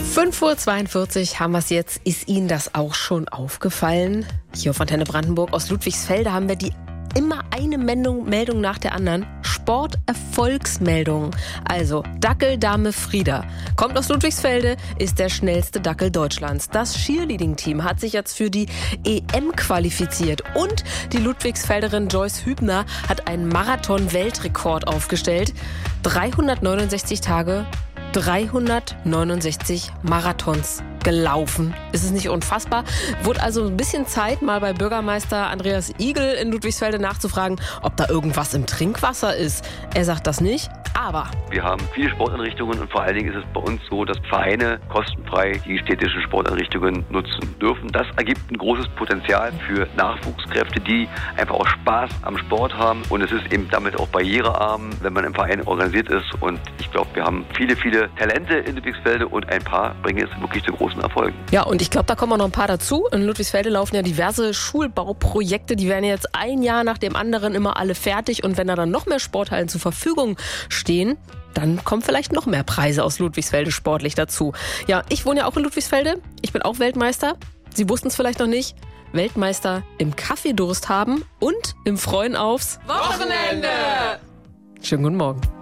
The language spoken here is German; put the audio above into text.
5:42 Uhr haben wir es jetzt. Ist Ihnen das auch schon aufgefallen? Hier auf Antenne Brandenburg aus Ludwigsfelde haben wir immer eine Meldung nach der anderen. Sporterfolgsmeldung. Also Dackeldame Frieda kommt aus Ludwigsfelde, ist der schnellste Dackel Deutschlands. Das Cheerleading-Team hat sich jetzt für die EM qualifiziert. Und die Ludwigsfelderin Joyce Hübner hat einen Marathon-Weltrekord aufgestellt. 369 Tage, 369 Marathons gelaufen. Ist es nicht unfassbar? Wurde also ein bisschen Zeit, mal bei Bürgermeister Andreas Igel in Ludwigsfelde nachzufragen, ob da irgendwas im Trinkwasser ist. Er sagt das nicht, aber wir haben viele Sporteinrichtungen und vor allen Dingen ist es bei uns so, dass Vereine kostenfrei die städtischen Sporteinrichtungen nutzen dürfen. Das ergibt ein großes Potenzial für Nachwuchskräfte, die einfach auch Spaß am Sport haben, und es ist eben damit auch barrierearm, wenn man im Verein organisiert ist, und ich glaube, wir haben viele Talente in Ludwigsfelde und ein paar bringen es wirklich zu großen Erfolgen. Ja, und ich glaube, da kommen auch noch ein paar dazu. In Ludwigsfelde laufen ja diverse Schulbauprojekte, die werden jetzt ein Jahr nach dem anderen immer alle fertig, und wenn da dann noch mehr Sporthallen zur Verfügung stehen, dann kommen vielleicht noch mehr Preise aus Ludwigsfelde sportlich dazu. Ja, ich wohne ja auch in Ludwigsfelde, ich bin auch Weltmeister. Sie wussten es vielleicht noch nicht. Weltmeister im Kaffeedurst haben und im Freuen aufs Wochenende. Schönen guten Morgen.